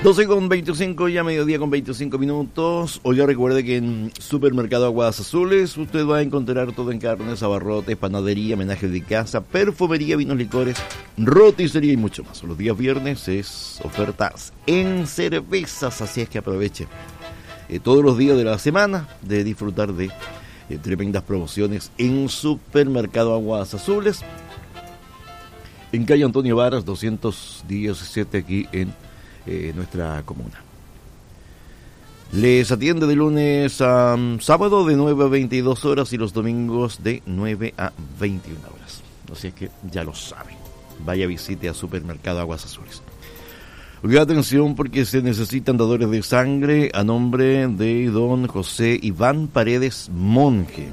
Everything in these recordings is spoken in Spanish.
12 con 25, ya mediodía con 25 minutos. Oiga, recuerde que en Supermercado Aguas Azules usted va a encontrar todo en carnes, abarrotes, panadería, menajes de casa, perfumería, vinos, licores, roticería y mucho más. Los días viernes es ofertas en cervezas, así es que aproveche todos los días de la semana de disfrutar de tremendas promociones en Supermercado Aguas Azules, en calle Antonio Varas 217, aquí en nuestra comuna. Les atiende de lunes a sábado de 9 a 22 horas y los domingos de 9 a 21 horas. Así es que ya lo saben. Vaya, visite a Supermercado Aguas Azules. Oiga, atención, porque se necesitan dadores de sangre a nombre de don José Iván Paredes Monje.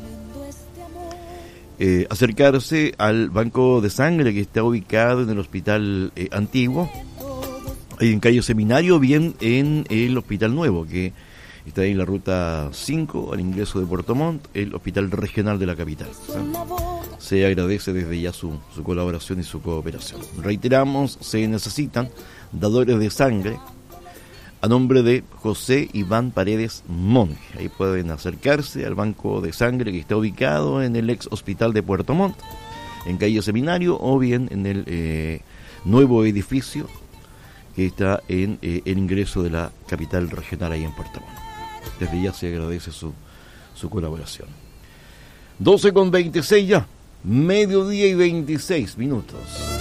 Acercarse al banco de sangre que está ubicado en el hospital antiguo, en calle Seminario, bien en el Hospital Nuevo, que está ahí en la ruta 5, al ingreso de Puerto Montt, el hospital regional de la capital. Se agradece desde ya su colaboración y su cooperación. Reiteramos, se necesitan dadores de sangre a nombre de José Iván Paredes Monje. Ahí pueden acercarse al banco de sangre que está ubicado en el ex hospital de Puerto Montt, en calle Seminario, o bien en el nuevo edificio que está en el ingreso de la capital regional ahí en Puerto Montt. Desde ya se agradece su colaboración. 12 con 26 ya, mediodía y 26 minutos.